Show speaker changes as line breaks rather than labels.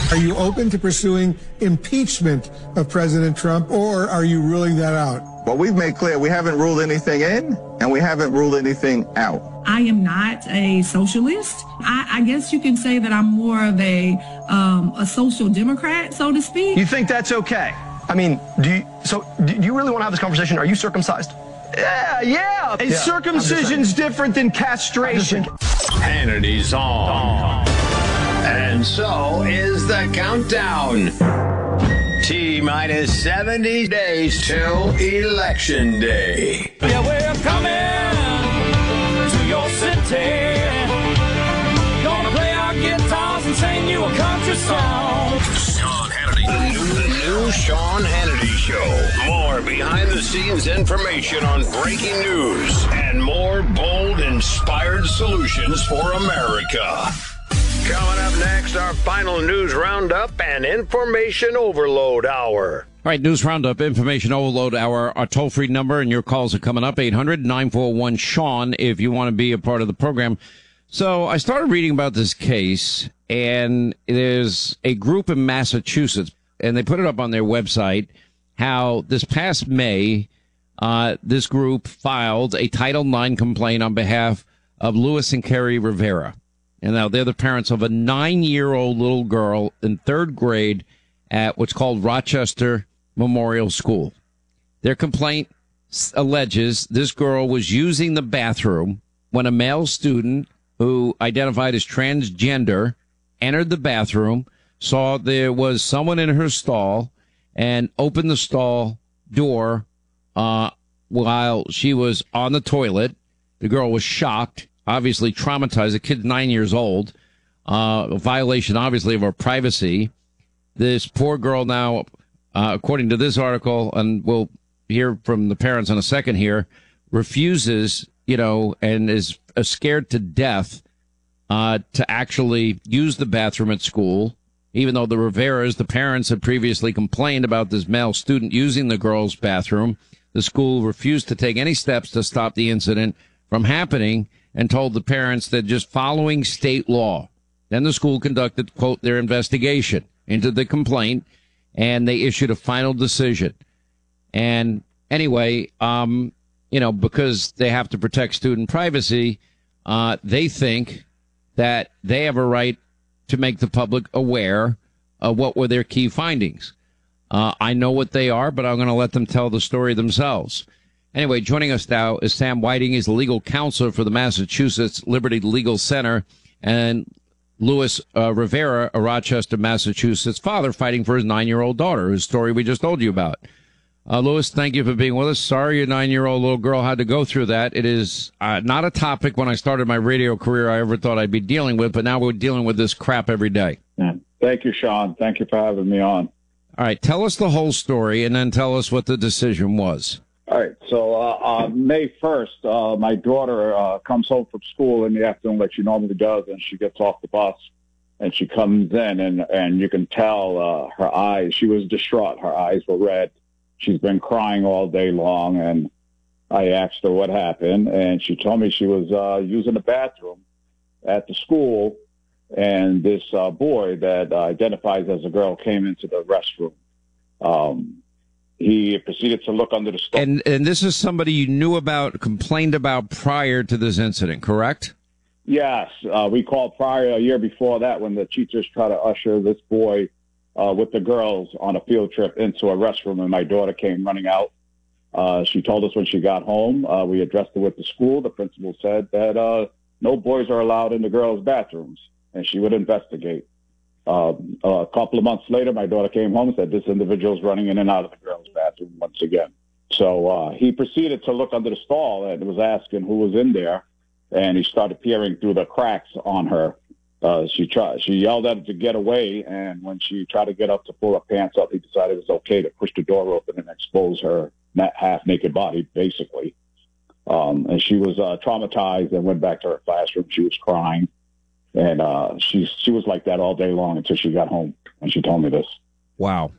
Are you open to pursuing impeachment of President Trump, or are you ruling that out?
Well, we've made clear we haven't ruled anything in, and we haven't ruled anything out.
I am not a socialist. I guess you can say that I'm more of a social democrat, so to speak.
You think that's okay? I mean, do you really want to have this conversation? Are you circumcised? Yeah. Circumcision's different than castration.
Hannity's on. And so is the countdown. T-minus 70 days till Election Day.
Yeah, we're coming to your city. Gonna play our guitars and sing you a country song.
Sean Hannity. The new Sean Hannity Show. More behind-the-scenes information on breaking news and more bold, inspired solutions for America. Coming up next, our final news roundup and information overload hour.
All right, News Roundup, Information Overload Hour, our toll-free number, and your calls are coming up, 800-941-SEAN, if you want to be a part of the program. So I started reading about this case, and there's a group in Massachusetts, and they put it up on their website, how this past May, this group filed a Title IX complaint on behalf of Luis and Kerry Rivera. And now they're the parents of a 9-year-old little girl in third grade at what's called Rochester Memorial School. Their complaint alleges this girl was using the bathroom when a male student who identified as transgender entered the bathroom, saw there was someone in her stall, and opened the stall door while she was on the toilet. The girl was shocked, obviously traumatized. The kid's 9 years old. A violation, obviously, of her privacy. This poor girl now, according to this article, and we'll hear from the parents in a second here, refuses, and is scared to death to actually use the bathroom at school, even though the Riveras, the parents, had previously complained about this male student using the girl's bathroom. The school refused to take any steps to stop the incident from happening and told the parents that just following state law. Then the school conducted, quote, their investigation into the complaint, and they issued a final decision. And anyway, because they have to protect student privacy, they think that they have a right to make the public aware of what were their key findings. I know what they are, but I'm going to let them tell the story themselves. Anyway, joining us now is Sam Whiting. He's the legal counsel for the Massachusetts Liberty Legal Center, and Luis Rivera, a Rochester, Massachusetts father fighting for his 9-year-old daughter, whose story we just told you about. Luis, thank you for being with us. Sorry your 9-year-old little girl had to go through that. It is not a topic when I started my radio career I ever thought I'd be dealing with, but now we're dealing with this crap every day.
Yeah. Thank you, Sean. Thank you for having me on.
All right, tell us the whole story, and then tell us what the decision was.
All right, so May 1st, my daughter comes home from school in the afternoon like she normally does, and she gets off the bus, and she comes in, and you can tell her eyes. She was distraught. Her eyes were red. She's been crying all day long, and I asked her what happened, and she told me she was using the bathroom at the school, and this boy that identifies as a girl came into the restroom. He proceeded to look under the stall.
And this is somebody you knew about, complained about prior to this incident, correct?
Yes. We called prior, a year before that, when the teachers tried to usher this boy with the girls on a field trip into a restroom, and my daughter came running out. She told us when she got home. We addressed it with the school. The principal said that no boys are allowed in the girls' bathrooms, and she would investigate. A couple of months later, my daughter came home and said this individual's running in and out of the girls' bathroom once again. So he proceeded to look under the stall and was asking who was in there, and he started peering through the cracks on her. She yelled at her to get away, and when she tried to get up to pull her pants up, he decided it was okay to push the door open and expose her half-naked body, basically. And she was traumatized and went back to her classroom. She was crying. And she was like that all day long until she got home, and she told me this.
Wow.